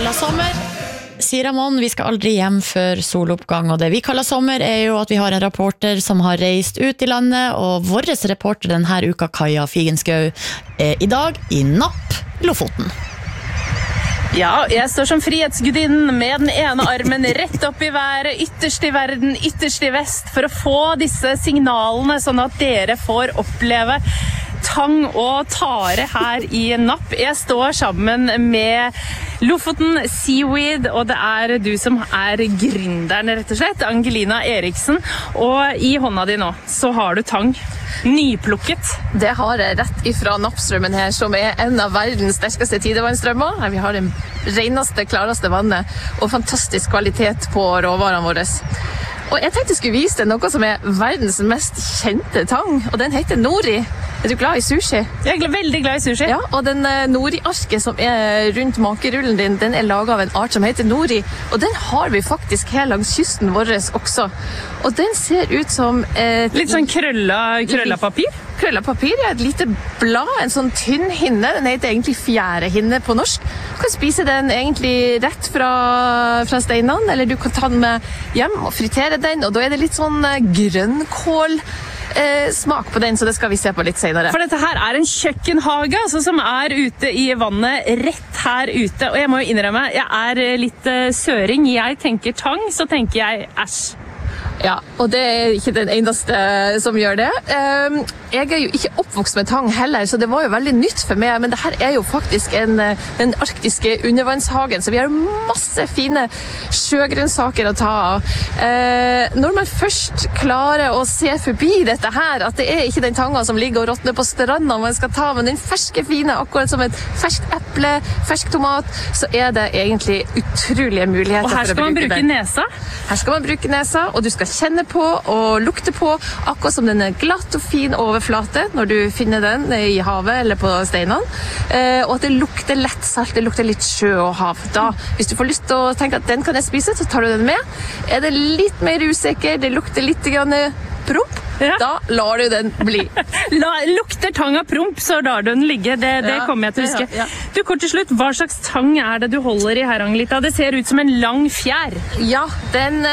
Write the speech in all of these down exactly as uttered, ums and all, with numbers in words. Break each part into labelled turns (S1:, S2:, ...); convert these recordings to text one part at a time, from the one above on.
S1: kaller sommer. Sier Ramon, vi skal aldri hjem før soloppgang, og det vi kaller sommer er jo at vi har en rapporter som har reist ut i landet, og våres reporter denne uka, Kaja Figenschou, er i dag i Napp, Lofoten.
S2: Ja, jeg står som frihetsgudinnen med den ene armen rett opp i været, ytterst i verden, ytterst i vest, for å få disse signalene, sånn at dere får oppleve tang og tare her i Napp. Jeg står sammen med Lofoten Seaweed, og det er du som er gründeren, rett og slett, Angelina Eriksen. Og i hånda di nå, så har du tang. Nyplukket.
S3: Det har jeg rett ifra Nappstrømmen her, som er en av verdens sterkeste tidevannstrømmer. Vi har den reneste, klareste vannet, og fantastisk kvalitet på råvarene våre. Og jeg tenkte jeg skulle vise deg noe som er verdens mest kjente tang, og den heter nori. Er du glad i sushi?
S2: Jeg er veldig glad i sushi.
S3: Ja, og den nori-arket som er rundt makerullen din, den er laget av en art som heter nori, og den har vi faktisk her langs kysten vår også. Og den ser ut som et...
S2: Litt sånn krølla, krølla papir?
S3: Krølla papir, ja, et lite blad, en sånn tynn hinne, den heter egentlig fjærehinne på norsk. Du kan spise den egentlig rett fra, fra steinene, eller du kan ta den med hjem og fritere den, og da er det litt sånn grønnkål, Eh, smak på den, så det skal vi se på litt senere.
S2: For dette her er en kjøkkenhage, altså, som er ute i vannet rett her ute. Og jeg må jo innrømme, jeg er litt uh, søring. Jeg tenker tang, så tenker jeg æsj.
S3: Ja, og det er ikke den eneste som gjør det. Um, jeg er jo ikke oppvokst med tang heller, så det var jo veldig nytt for meg, men det her er jo faktisk en, den arktiske undervannshagen, så vi har masse fine sjøgrønnsaker å ta av. Uh, når man først klarer å se forbi dette her, at det er ikke den tanga som ligger og råtner på stranda man skal ta, men den ferske fine, akkurat som et ferskt eple, fersk tomat, så er det egentlig utrolige muligheter for å bruke den. Og
S2: her skal man bruke
S3: den.
S2: nesa?
S3: Her skal man bruke nesa, og du skal kjenne på og lukte på, akkurat som den er glatt og fin overflate når du finner den i havet eller på steinene. Eh, og at det lukter lett salt, det lukter litt sjø og hav. Da, hvis du får lyst til å tenke at den kan jeg spise, så tar du den med. Er det litt mer usikker, det lukter litt grann promp, ja. Da lar du den bli.
S2: La, lukter tang av promp, så lar du den ligge. Det, det ja, kommer jeg til å huske. Ja, ja. Du, kort til slutt, hva slags tang er det du holder i her, Angelita? Det ser ut som en lang fjær.
S3: Ja, den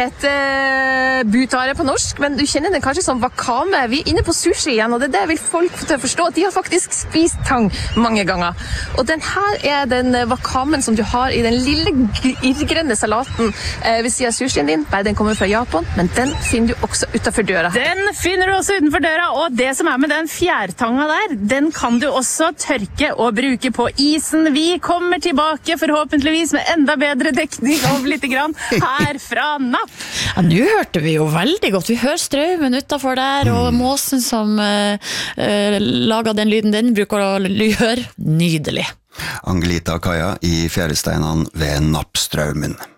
S3: heter butare på norsk, men du kjenner den kanskje som wakame. Vi er inne på sushi igjen, og det er det vil folk til å forstå. De har faktisk spist tang mange ganger. Og den her er den wakamen som du har i den lille irrgrønne salaten eh, ved siden av sushien din. Bare den kommer fra Japan, men den finner du også utenfor døra.
S2: Den finner du også utenfor døra, og det som er med den fjærtanga der, den kan du også tørke og bruke på isen. Vi kommer tilbake forhåpentligvis med enda bedre dekning om litt grann her fra Napp.
S1: Ja, nå hørte vi jo veldig godt. Vi hører strømmen utenfor der, og måsen som uh, uh, lager den lyden den bruker å gjøre. Nydelig.
S4: Angelita og Kaja i fjæresteinene ved Nappstraumen.